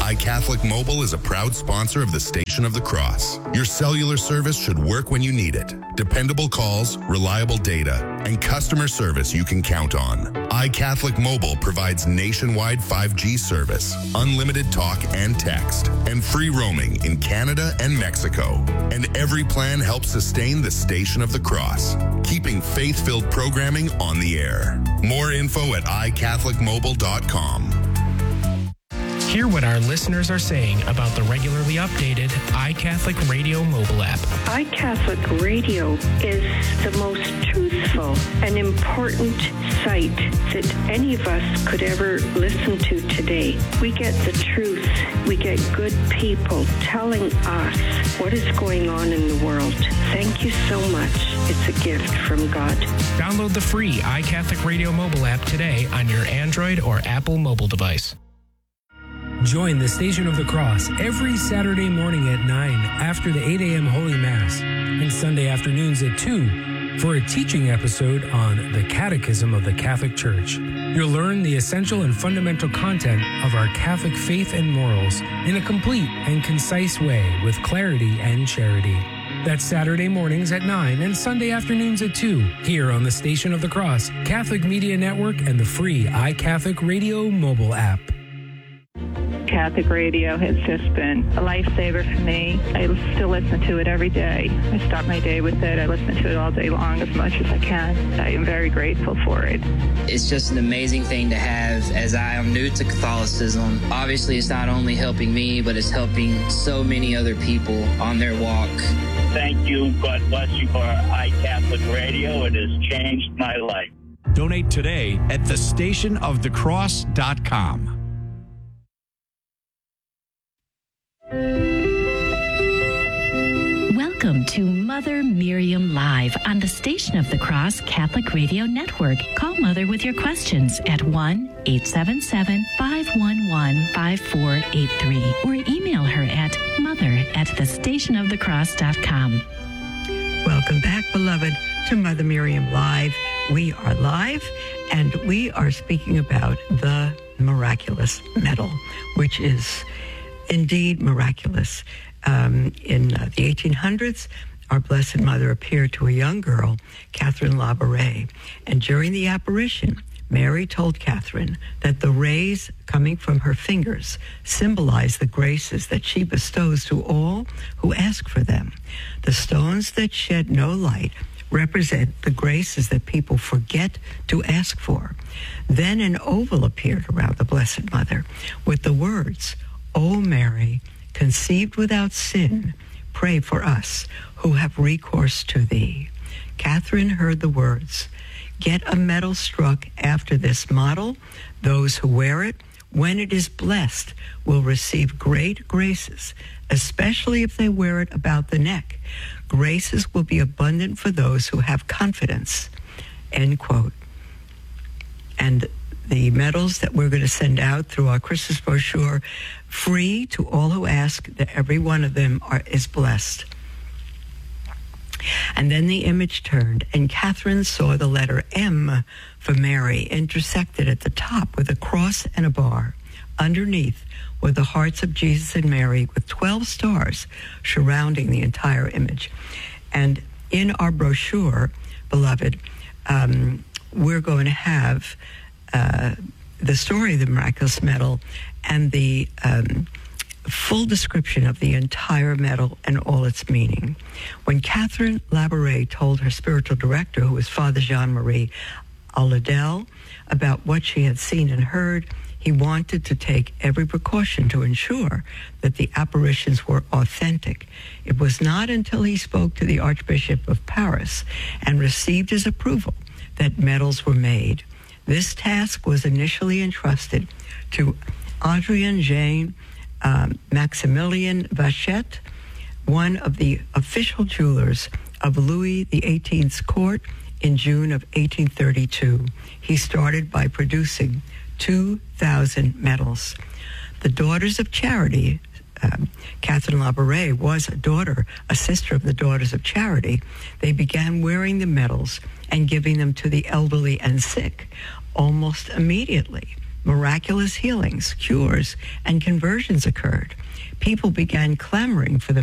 iCatholic Mobile is a proud sponsor of the Station of the Cross. Your cellular service should work when you need it. Dependable calls, reliable data, and customer service you can count on. iCatholic Mobile provides nationwide 5G service, unlimited talk and text, and free roaming in Canada and Mexico. And every plan helps sustain the Station of the Cross, keeping faith-filled programming on the air. More info at iCatholicMobile.com. Hear what our listeners are saying about the regularly updated iCatholic Radio mobile app. iCatholic Radio is the most truthful and important site that any of us could ever listen to today. We get the truth. We get good people telling us what is going on in the world. Thank you so much. It's a gift from God. Download the free iCatholic Radio mobile app today on your Android or Apple mobile device. Join the Station of the Cross every Saturday morning at 9 after the 8 a.m. Holy Mass and Sunday afternoons at 2 for a teaching episode on the Catechism of the Catholic Church. You'll learn the essential and fundamental content of our Catholic faith and morals in a complete and concise way with clarity and charity. That's Saturday mornings at 9 and Sunday afternoons at 2 here on the Station of the Cross, Catholic Media Network, and the free iCatholic Radio mobile app. Catholic radio has just been a lifesaver for me. I still listen to it every day. I start my day with it. I listen to it all day long as much as I can. I am very grateful for it. It's just an amazing thing to have as I am new to Catholicism. Obviously, it's not only helping me, but it's helping so many other people on their walk. Thank you. God bless you for iCatholic Radio. It has changed my life. Donate today at thestationofthecross.com. Welcome to Mother Miriam Live on the Station of the Cross Catholic Radio Network. Call Mother with your questions at 1-877-511-5483 or email her at mother@thestationofthecross.com. Welcome back, beloved, to Mother Miriam Live. We are live, and we are speaking about the miraculous medal, which is indeed miraculous. In the 1800s, our Blessed Mother appeared to a young girl, Catherine Labouré, and during the apparition, Mary told Catherine that the rays coming from her fingers symbolize the graces that she bestows to all who ask for them. The stones that shed no light represent the graces that people forget to ask for. Then an oval appeared around the Blessed Mother with the words, "O Mary, conceived without sin, pray for us who have recourse to thee." Catherine heard the words, "Get a medal struck after this model. Those who wear it, when it is blessed, will receive great graces, especially if they wear it about the neck. Graces will be abundant for those who have confidence." End quote. And the medals that we're going to send out through our Christmas brochure, free to all who ask, that every one of them is blessed. And then the image turned, and Catherine saw the letter M for Mary intersected at the top with a cross and a bar. Underneath were the hearts of Jesus and Mary with 12 stars surrounding the entire image. And in our brochure, beloved, we're going to have the story of the miraculous medal and the full description of the entire medal and all its meaning. When Catherine Labouré told her spiritual director, who was Father Jean-Marie Aladel, about what she had seen and heard, he wanted to take every precaution to ensure that the apparitions were authentic. It was not until he spoke to the Archbishop of Paris and received his approval that medals were made. This task was initially entrusted to Adrien Jean Maximilien Vachette, one of the official jewelers of Louis XVIII's court in June of 1832. He started by producing 2,000 medals. The Daughters of Charity, Catherine Labouré was a sister of the Daughters of Charity. They began wearing the medals and giving them to the elderly and sick almost immediately. Miraculous healings, cures, and conversions occurred. People began clamoring for the